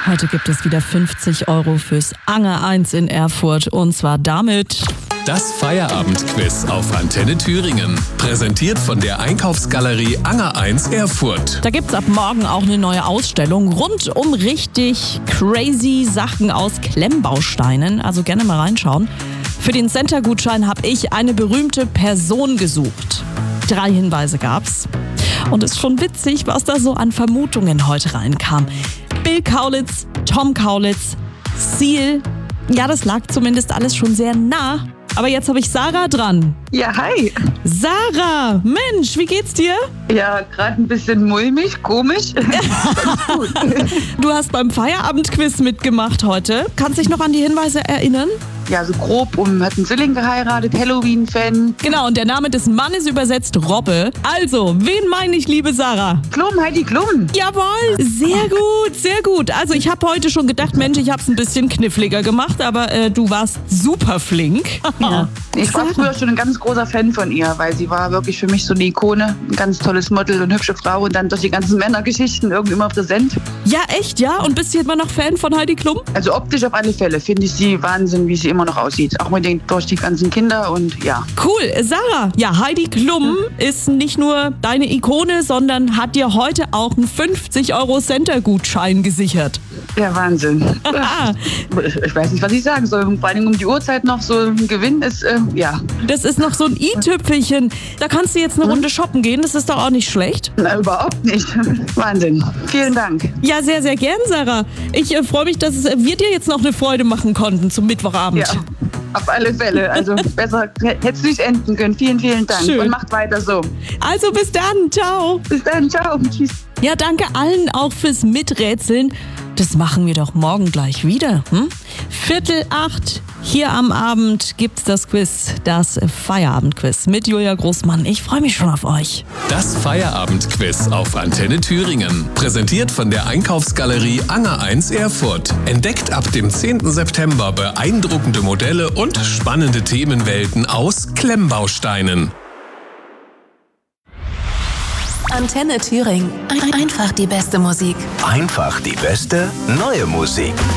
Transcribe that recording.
Heute gibt es wieder 50 € fürs Anger 1 in Erfurt und zwar damit... Das Feierabendquiz auf Antenne Thüringen. Präsentiert von der Einkaufsgalerie Anger 1 Erfurt. Da gibt's ab morgen auch eine neue Ausstellung rund um richtig crazy Sachen aus Klemmbausteinen. Also gerne mal reinschauen. Für den Center-Gutschein habe ich eine berühmte Person gesucht. 3 Hinweise gab's. Und es ist schon witzig, was da so an Vermutungen heute reinkam. Bill Kaulitz, Tom Kaulitz, Seal. Ja, das lag zumindest alles schon sehr nah. Aber jetzt habe ich Sarah dran. Ja, hi. Sarah, Mensch, wie geht's dir? Ja, gerade ein bisschen mulmig, komisch. Gut. Du hast beim Feierabendquiz mitgemacht heute. Kannst dich noch an die Hinweise erinnern? Ja, so grob, hat einen Zwilling geheiratet, Halloween-Fan. Genau, und der Name des Mannes übersetzt Robbe. Also, wen meine ich, liebe Sarah? Klum, Heidi Klum. Jawohl, sehr gut, sehr gut. Also ich habe heute schon gedacht, Mensch, ich habe es ein bisschen kniffliger gemacht, aber du warst super flink. Ja. Ich war früher schon ein ganz großer Fan von ihr, weil sie war wirklich für mich so eine Ikone. Ein ganz tolles Model und hübsche Frau und dann durch die ganzen Männergeschichten irgendwie immer präsent. Ja, echt, ja? Und bist du immer noch Fan von Heidi Klum? Also optisch auf alle Fälle finde ich sie Wahnsinn, wie sie immer noch aussieht. Auch mit den durch die ganzen Kinder und ja. Cool, Sarah. Ja, Heidi Klum ist nicht nur deine Ikone, sondern hat dir heute auch einen 50 € Center-Gutschein gesichert. Ja, Wahnsinn. Ich weiß nicht, was ich sagen soll. Vor allem um die Uhrzeit noch so ein Gewinn ist, ja. Das ist noch so ein i-Tüpfelchen. Da kannst du jetzt eine Runde shoppen gehen. Das ist doch auch nicht schlecht. Na, überhaupt nicht. Wahnsinn. Vielen Dank. Ja, sehr, sehr gern, Sarah. Ich freue mich, dass wir dir jetzt noch eine Freude machen konnten zum Mittwochabend. Ja, auf alle Fälle. Also besser hätte es nicht enden können. Vielen, vielen Dank. Schön. Und macht weiter so. Also bis dann. Ciao. Bis dann. Ciao. Tschüss. Ja, danke allen auch fürs Miträtseln. Das machen wir doch morgen gleich wieder. 7:45 hier am Abend gibt's das Quiz, das Feierabendquiz mit Julia Großmann. Ich freue mich schon auf euch. Das Feierabendquiz auf Antenne Thüringen. Präsentiert von der Einkaufsgalerie Anger 1 Erfurt. Entdeckt ab dem 10. September beeindruckende Modelle und spannende Themenwelten aus Klemmbausteinen. Antenne Thüringen. Einfach die beste Musik. Einfach die beste neue Musik.